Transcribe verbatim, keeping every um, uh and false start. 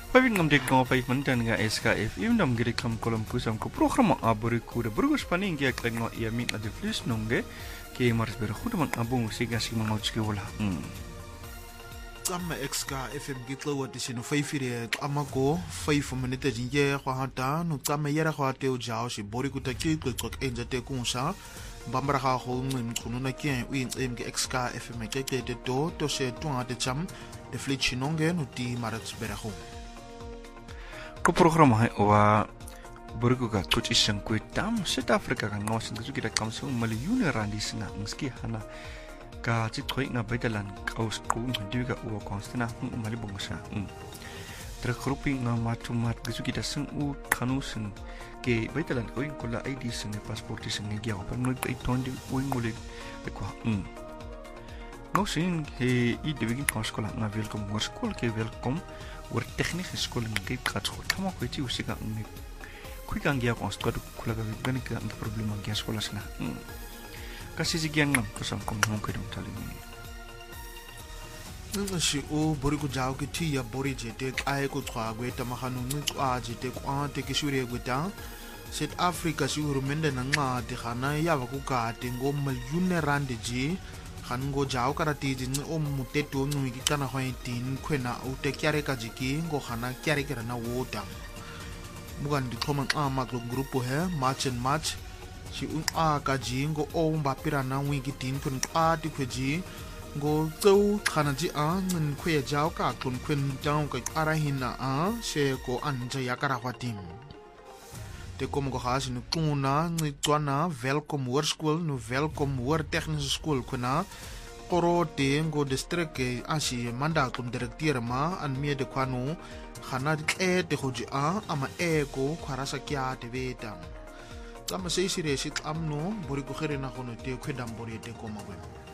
Pavin ngam dek ngam five mentan nga S K F im nam giri kam kolam kusam ko program abori kuda burgus paning kia kleng no ia min ade flis nonge ke mars ber khuda man abung siga si man ngotski wala Tama X K F M gitlo wa disino five ire amako five minute jinje kwa hata no tama yera kwa te ujao si bori kuta ki klok enja te kunsa bambara ha ho ngim kununa ki wi em ge X K F M ke te to to se tunga te cham de flitchi nonge no ti marats beraho ko program hai wa burgu ka coach isang ku tam South Africa kan ngos ngi kita kam so mali yune randi singa ngi hana ka chi thoi nga bedalan kaus ku ngi ga u konstana mali bongsa tra grouping nga matu mat ngi kita sing u khanu sing ke bedalan ko in kula I D sing passport sing ngi ya pa ngi pe tondi u ngule be ko no sing he I de begin skola nga welkom war skol ke welkom war technische school ngi kat school tama ko ti usika ngi ku kan gia konstru kula ga gani ka ngi problema ngi skola sna kasi sigian ngam ko sam kom ngom ko dum tali ni ngi o bori ku jao ki ti ya bori je te ai ko twa gwe ta ma hanu ngi twa je te kwa te ki shure gwe ta South Africa si urumende na nga te khana ya ba ku ka te ngom milyune rand ji Hango jao karati jin om muteto ngi kana hoitin kwena ute kyare kajiki ngo khana kyare kera na woda bugan di thoma ama group grupo he match and match si un a kaji ngo o mbapira na wingi tin kun a ti kweji ngo tsau khana ji a ngin khwe jao ka kun kwen jao ka ara hina a she ko anja ya kara hwatim te kom go khas nu kuna ngi tswana welkom hoër school nu welkom hoër technische school kuna koro te ngo district ke asi manda kum directeur ma an mie de kwanu khana e te khoji a ama e ko kharasa kya te beta tama sei sire sit amno bori ko khere na kono te khedam bori te koma